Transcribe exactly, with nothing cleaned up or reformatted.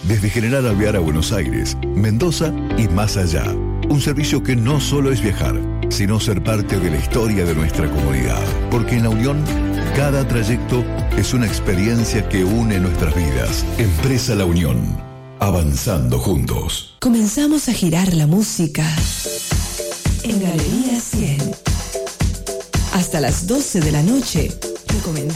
desde General Alvear a Buenos Aires, Mendoza y más allá. Un servicio que no solo es viajar, sino ser parte de la historia de nuestra comunidad. Porque en La Unión, cada trayecto es una experiencia que une nuestras vidas. Empresa La Unión, avanzando juntos. Comenzamos a girar la música en Galería cien. Hasta las doce de la noche. Recomendamos